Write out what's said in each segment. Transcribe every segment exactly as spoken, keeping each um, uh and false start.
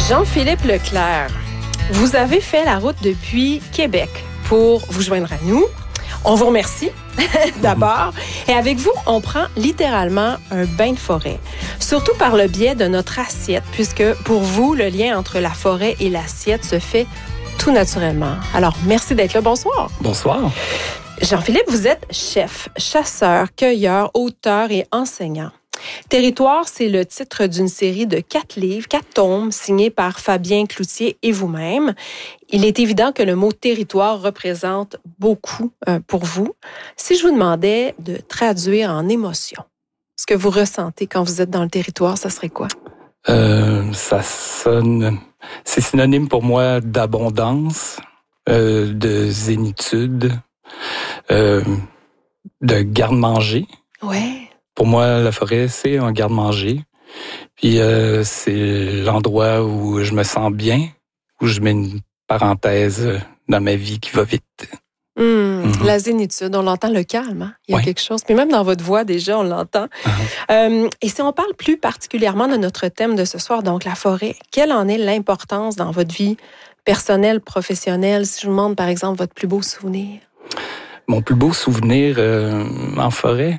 Jean-Philippe Leclerc, vous avez fait la route depuis Québec pour vous joindre à nous. On vous remercie d'abord. Et avec vous, on prend littéralement un bain de forêt, surtout par le biais de notre assiette, puisque pour vous, le lien entre la forêt et l'assiette se fait tout naturellement. Alors, merci d'être là. Bonsoir. Bonsoir. Jean-Philippe, vous êtes chef, chasseur, cueilleur, auteur et enseignant. Territoire, c'est le titre d'une série de quatre livres, quatre tomes, signés par Fabien Cloutier et vous-même. Il est évident que le mot territoire représente beaucoup euh, pour vous. Si je vous demandais de traduire en émotion ce que vous ressentez quand vous êtes dans le territoire, ça serait quoi? Euh, ça sonne... C'est synonyme pour moi d'abondance, euh, de zénitude, euh, de garde-manger. Ouais. Pour moi, la forêt, c'est un garde-manger. Puis euh, c'est l'endroit où je me sens bien, où je mets une parenthèse dans ma vie qui va vite. Mmh, mm-hmm. La zénitude, on l'entend, le calme. Hein? Il y a ouais. quelque chose. Puis même dans votre voix, déjà, on l'entend. Uh-huh. Euh, et si on parle plus particulièrement de notre thème de ce soir, donc la forêt, quelle en est l'importance dans votre vie personnelle, professionnelle? Si je vous demande, par exemple, votre plus beau souvenir. Mon plus beau souvenir euh, en forêt...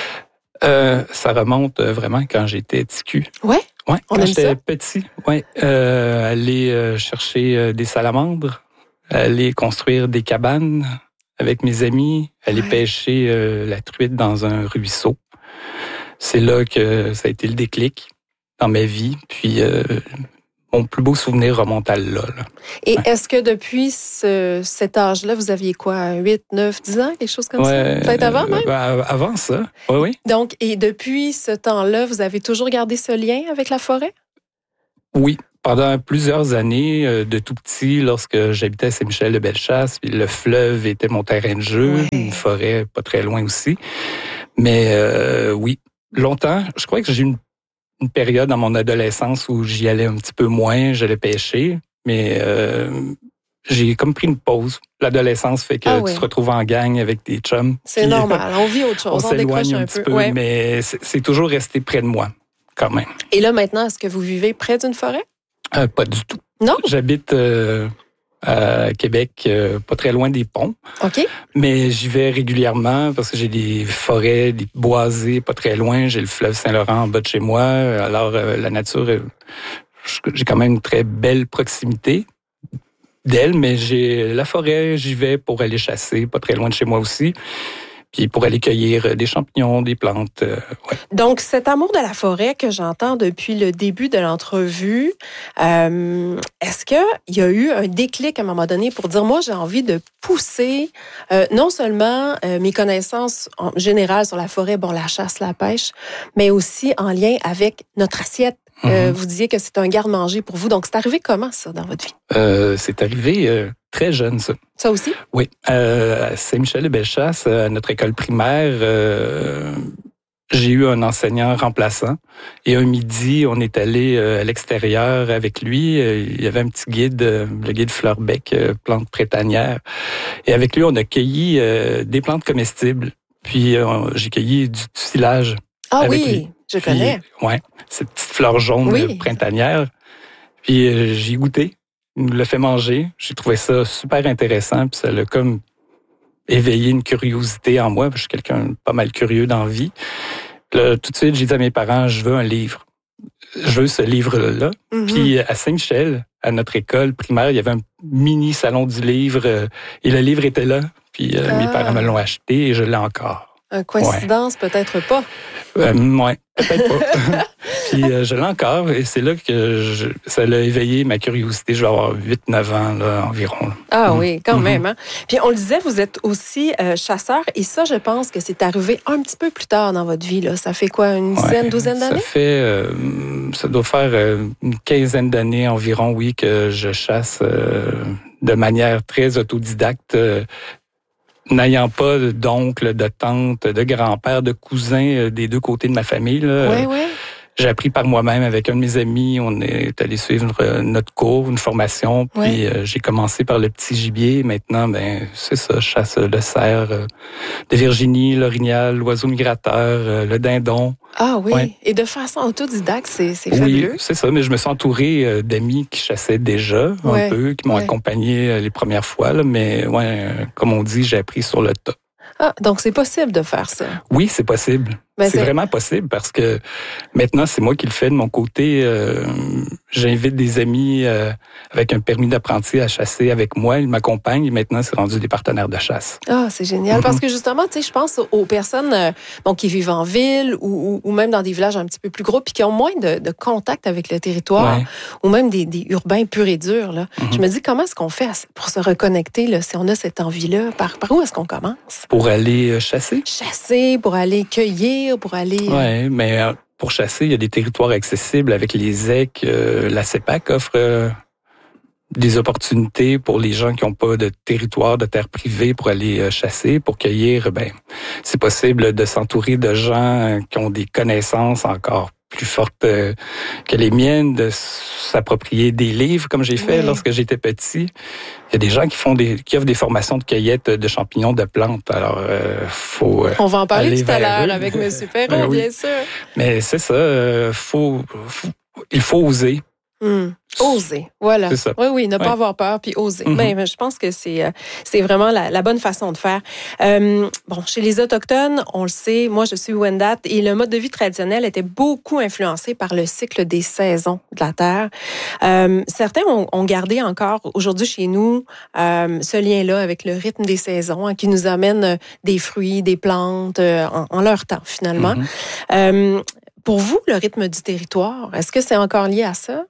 Euh, ça remonte vraiment quand j'étais T Q. Ouais. Ouais. On quand aime j'étais ça. petit. Ouais. Euh, aller euh, chercher euh, des salamandres, aller construire des cabanes avec mes amis, aller ouais. pêcher euh, la truite dans un ruisseau. C'est là que ça a été le déclic dans ma vie. Puis euh, mon plus beau souvenir remonte à là. là. Et ouais. est-ce que depuis ce, cet âge-là, vous aviez quoi, huit, neuf, dix ans, quelque chose comme ouais, ça? Peut-être avant même? Euh, avant ça, oui, oui. Donc, et depuis ce temps-là, vous avez toujours gardé ce lien avec la forêt? Oui. Pendant plusieurs années, euh, de tout petit, lorsque j'habitais à Saint-Michel-de-Bellechasse, le fleuve était mon terrain de jeu, ouais. une forêt pas très loin aussi. Mais euh, oui, longtemps, je crois que j'ai eu une une période dans mon adolescence où j'y allais un petit peu moins, j'allais pêcher, mais euh, j'ai comme pris une pause. L'adolescence fait que ah tu oui. te retrouves en gang avec tes chums. C'est normal, on vit autre chose, on, on s'éloigne décroche un, un petit peu. peu, ouais. mais c'est, c'est toujours resté près de moi, quand même. Et là, maintenant, est-ce que vous vivez près d'une forêt? Euh, pas du tout. Non? J'habite euh, à Québec, euh, pas très loin des ponts. OK. Mais j'y vais régulièrement parce que j'ai des forêts, des boisés pas très loin. J'ai le fleuve Saint-Laurent en bas de chez moi. Alors, euh, la nature, euh, j'ai quand même une très belle proximité d'elle, mais j'ai la forêt, j'y vais pour aller chasser, pas très loin de chez moi aussi. Puis pour aller cueillir des champignons, des plantes. Euh, ouais. Donc, cet amour de la forêt que j'entends depuis le début de l'entrevue, euh, est-ce qu'il y a eu un déclic à un moment donné pour dire, moi, j'ai envie de pousser euh, non seulement euh, mes connaissances en général sur la forêt, bon, la chasse, la pêche, mais aussi en lien avec notre assiette. Mm-hmm. Euh, vous disiez que c'est un garde-manger pour vous. Donc, c'est arrivé comment, ça, dans votre vie? Euh, c'est arrivé... Euh... Très jeune, ça. Ça aussi? Oui. Euh, à Saint-Michel-de-Bellechasse, à notre école primaire, euh, j'ai eu un enseignant remplaçant. Et un midi, on est allé euh, à l'extérieur avec lui. Il y avait un petit guide, euh, le guide Fleurbec, euh, plantes printanières. Et avec lui, on a cueilli euh, des plantes comestibles. Puis euh, j'ai cueilli du tuilage. Ah avec oui, lui. je Puis, connais. Oui, cette petite fleur jaune oui. printanière. Puis euh, j'ai goûté. Il nous l'a fait manger. J'ai trouvé ça super intéressant. Puis ça l'a comme éveillé une curiosité en moi. Je suis quelqu'un de pas mal curieux dans la vie. Là, tout de suite, j'ai dit à mes parents, je veux un livre. Je veux ce livre-là. Mm-hmm. Puis à Saint-Michel, à notre école primaire, il y avait un mini salon du livre. Et le livre était là. Puis euh, ah. mes parents me l'ont acheté et je l'ai encore. Une coïncidence, ouais. peut-être pas. Euh, oui, peut-être pas. Puis euh, je l'ai encore et c'est là que je, ça l'a éveillé ma curiosité. Je vais avoir huit neuf ans là, environ. Là. Ah mmh. oui, quand mmh. même. Hein? Puis on le disait, vous êtes aussi euh, chasseur et ça, je pense que c'est arrivé un petit peu plus tard dans votre vie. Là. Ça fait quoi, une dizaine, ouais, douzaine d'années? Ça fait, euh, ça doit faire euh, une quinzaine d'années environ, oui, que je chasse euh, de manière très autodidacte. Euh, N'ayant pas d'oncle, de tante, de grand-père, de cousins des deux côtés de ma famille, là, oui, oui. j'ai appris par moi-même avec un de mes amis. On est allé suivre notre cours, une formation. Puis Ouais. euh, j'ai commencé par le petit gibier. Maintenant, ben c'est ça, je chasse le cerf euh, de Virginie, l'orignal, l'oiseau migrateur, euh, le dindon. Ah oui, Ouais. et de façon autodidacte, c'est, c'est Oui, fabuleux. c'est ça. Mais je me suis entouré euh, d'amis qui chassaient déjà Ouais. un peu, qui m'ont Ouais. accompagné euh, les premières fois. Là, mais ouais, euh, comme on dit, j'ai appris sur le tas. Ah, donc c'est possible de faire ça. Oui, c'est possible. Ben, c'est, c'est vraiment possible parce que maintenant, c'est moi qui le fais de mon côté. Euh, j'invite des amis euh, avec un permis d'apprenti à chasser avec moi. Ils m'accompagnent et maintenant, c'est rendu des partenaires de chasse. Ah, c'est génial. Mm-hmm. Parce que justement, tu sais, je pense aux personnes euh, bon, qui vivent en ville ou, ou, ou même dans des villages un petit peu plus gros puis qui ont moins de, de contact avec le territoire Ouais. ou même des, des urbains purs et durs. Là. Mm-hmm. Je me dis, comment est-ce qu'on fait pour se reconnecter là, si on a cette envie-là? Par, par où est-ce qu'on commence? Pour aller euh, chasser? Chasser, pour aller cueillir, pour aller... Oui, mais euh, pour chasser, il y a des territoires accessibles avec les Z E C. Euh, la C E P A C offre euh, des opportunités pour les gens qui n'ont pas de territoire, de terre privée pour aller euh, chasser, pour cueillir. Ben, c'est possible de s'entourer de gens qui ont des connaissances encore plus fortes euh, que les miennes, de s'approprier des livres comme j'ai fait Oui. lorsque j'étais petit. Il y a des gens qui font des qui offrent des formations de cueillette de champignons, de plantes. Alors, euh, faut. Euh, On va en parler aller tout à vers l'heure eux. avec M. Perron, Oui. bien sûr. Mais c'est ça, euh, faut, faut, il faut oser. Hum. Oser, voilà. C'est ça. Oui, oui, ne pas ouais. avoir peur puis oser. Mm-hmm. Ben, je pense que c'est euh, c'est vraiment la, la bonne façon de faire. Euh, bon, chez les Autochtones, on le sait, moi je suis Wendat et le mode de vie traditionnel était beaucoup influencé par le cycle des saisons de la terre. Euh, certains ont, ont gardé encore aujourd'hui chez nous euh, ce lien-là avec le rythme des saisons hein, qui nous amène des fruits, des plantes euh, en, en leur temps finalement. Mm-hmm. Euh, pour vous, le rythme du territoire, est-ce que c'est encore lié à ça?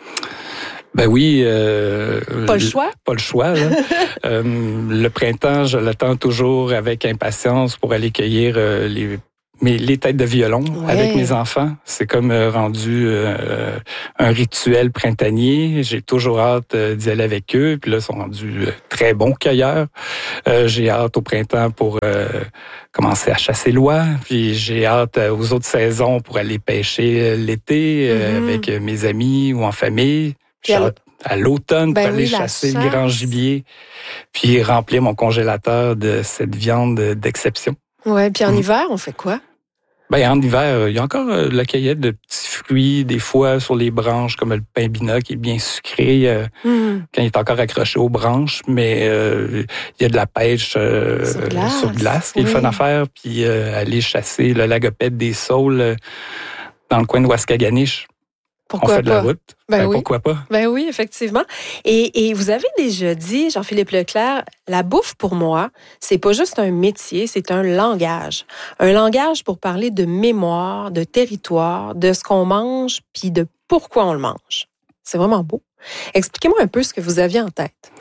Ben oui. Euh, pas le choix? Pas le choix. Là. euh, le printemps, je l'attends toujours avec impatience pour aller cueillir euh, les, mes, les têtes de violon ouais. avec mes enfants. C'est comme euh, rendu euh, un rituel printanier. J'ai toujours hâte euh, d'y aller avec eux. Puis là, ils sont rendus euh, très bons cueilleurs. Euh, j'ai hâte au printemps pour euh, commencer à chasser l'oie. Puis j'ai hâte euh, aux autres saisons pour aller pêcher l'été euh, mm-hmm. avec mes amis ou en famille. J'ai hâte à l'automne ben pour aller oui, chasser le grand gibier, puis remplir mon congélateur de cette viande d'exception. Ouais, puis en mmh. hiver, on fait quoi? Ben en hiver, il y a encore la cueillette de petits fruits, des fois sur les branches, comme le pain bina qui est bien sucré euh, mmh. quand il est encore accroché aux branches, mais euh, il y a de la pêche euh, sur glace, sur glace qui oui. est le fun à faire, puis euh, aller chasser le lagopède des saules euh, dans le coin de Waskaganish. Pourquoi on fait pas? de la route. Ben ben, oui. Pourquoi pas? Ben oui, effectivement. Et, et vous avez déjà dit, Jean-Philippe Leclerc, la bouffe pour moi, c'est pas juste un métier, c'est un langage. Un langage pour parler de mémoire, de territoire, de ce qu'on mange, puis de pourquoi on le mange. C'est vraiment beau. Expliquez-moi un peu ce que vous aviez en tête.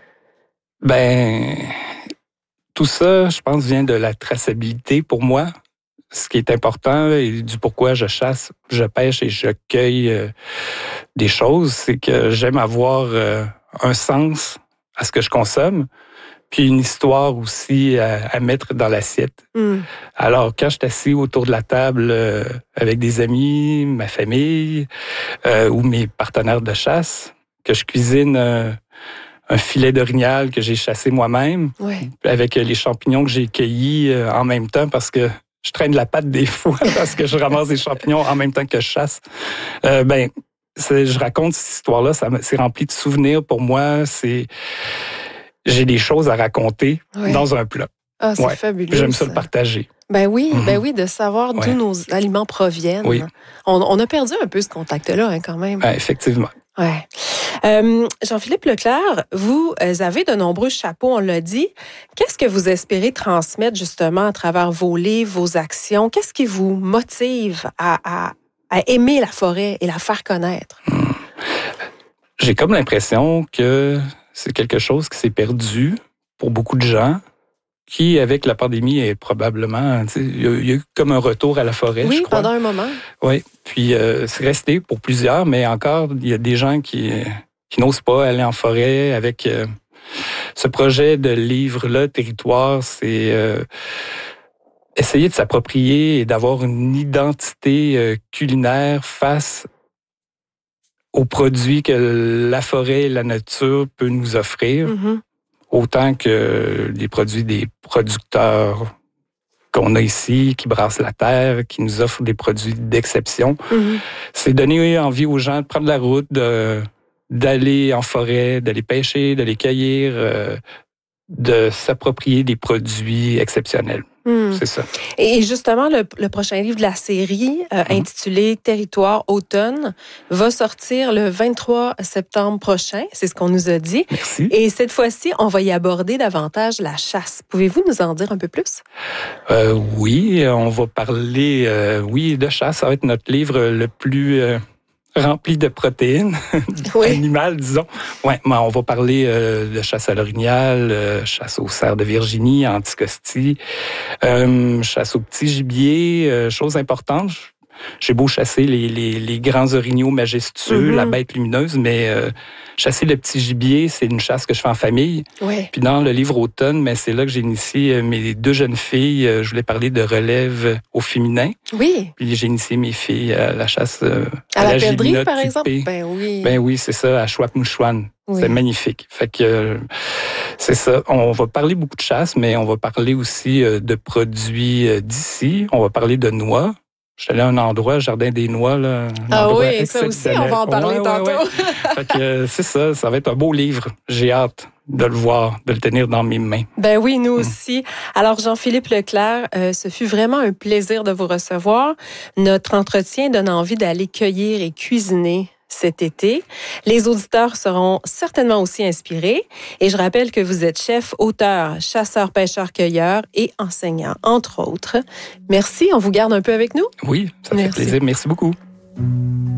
Ben, tout ça, je pense, vient de la traçabilité pour moi. Ce qui est important et du pourquoi je chasse, je pêche et je cueille euh, des choses, c'est que j'aime avoir euh, un sens à ce que je consomme, puis une histoire aussi à, à mettre dans l'assiette. Mm. Alors, quand je suis assis autour de la table euh, avec des amis, ma famille euh, ou mes partenaires de chasse, que je cuisine euh, un filet d'orignal que j'ai chassé moi-même, ouais. avec les champignons que j'ai cueillis euh, en même temps parce que je traîne la patte des fois parce que je ramasse des champignons en même temps que je chasse. Euh, ben, c'est, je raconte cette histoire-là, ça, c'est rempli de souvenirs pour moi. C'est, j'ai des choses à raconter ouais. dans un plat. Ah, c'est ouais. fabuleux. J'aime ça le partager. Ben oui, mm-hmm. ben oui, de savoir ouais. d'où nos aliments proviennent. Oui. On, on a perdu un peu ce contact-là, hein, quand même. Ouais, effectivement. Ouais. Euh, Jean-Philippe Leclerc, vous avez de nombreux chapeaux, on l'a dit. Qu'est-ce que vous espérez transmettre justement à travers vos livres, vos actions? Qu'est-ce qui vous motive à, à, à aimer la forêt et la faire connaître? Hum. J'ai comme l'impression que c'est quelque chose qui s'est perdu pour beaucoup de gens, qui, avec la pandémie, est probablement... Il y, a, il y a eu comme un retour à la forêt, oui, je crois. Oui, pendant un moment. Oui, puis euh, c'est resté pour plusieurs, mais encore, il y a des gens qui, qui n'osent pas aller en forêt avec euh, ce projet de livre-là, Territoire. C'est... Euh, essayer de s'approprier et d'avoir une identité euh, culinaire face aux produits que la forêt et la nature peut nous offrir, mm-hmm. autant que les produits des producteurs qu'on a ici, qui brassent la terre, qui nous offrent des produits d'exception. Mm-hmm. C'est donner envie aux gens de prendre la route, de, d'aller en forêt, d'aller pêcher, d'aller cueillir, euh, de s'approprier des produits exceptionnels. Hmm. C'est ça. Et justement, le, le prochain livre de la série, euh, mmh. intitulé « Territoire automne », va sortir le vingt-trois septembre prochain. C'est ce qu'on nous a dit. Merci. Et cette fois-ci, on va y aborder davantage la chasse. Pouvez-vous nous en dire un peu plus? Euh, oui, on va parler, euh, oui, de chasse. Ça va être notre livre le plus... Euh rempli de protéines oui. animales, disons. Ouais, mais on va parler euh, de chasse à l'orignal, euh, chasse au cerf de Virginie, anticosti, euh, chasse au petit gibier, euh, chose importante. J'ai beau chasser les, les, les grands orignaux majestueux, mm-hmm. la bête lumineuse, mais euh, chasser le petit gibier, c'est une chasse que je fais en famille. Oui. Puis dans le livre Automne, mais c'est là que j'ai initié mes deux jeunes filles. Je voulais parler de relève au féminin. Oui. Puis j'ai initié mes filles à la chasse euh, à, à la, la perdrix, par tupée. exemple. Ben oui. Ben oui, c'est ça, à Chouap-Mouchouane. Oui. C'est magnifique. Fait que euh, c'est ça. On va parler beaucoup de chasse, mais on va parler aussi euh, de produits euh, d'ici. On va parler de noix. Je suis allé à un endroit, Jardin des Noix. Là, ah oui, ça aussi, on va en parler ouais, tantôt. Ouais, ouais. Fait que euh, c'est ça, ça va être un beau livre. J'ai hâte de le voir, de le tenir dans mes mains. Ben oui, nous mmh. aussi. Alors, Jean-Philippe Leclerc, euh, ce fut vraiment un plaisir de vous recevoir. Notre entretien donne envie d'aller cueillir et cuisiner cet été. Les auditeurs seront certainement aussi inspirés. Et je rappelle que vous êtes chef, auteur, chasseur, pêcheur, cueilleur et enseignant, entre autres. Merci. On vous garde un peu avec nous? Oui, ça Merci. fait plaisir. Merci beaucoup.